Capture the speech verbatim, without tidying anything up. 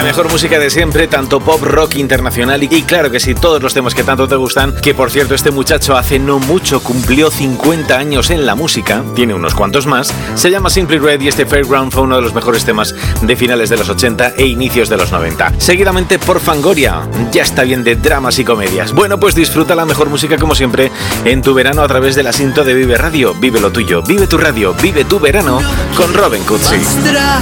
La mejor música de siempre, tanto pop, rock, internacional y, y claro que sí, todos los temas que tanto te gustan. Que por cierto, este muchacho hace no mucho cumplió cincuenta años en la música, tiene unos cuantos más. Se llama Simply Red y este Fairground fue uno de los mejores temas de finales de los ochenta e inicios de los noventa. Seguidamente por Fangoria, ya está bien de dramas y comedias. Bueno, pues disfruta la mejor música como siempre en tu verano a través de la cinta de Vive Radio. Vive lo tuyo, vive tu radio, vive tu verano con Robin Cutsi.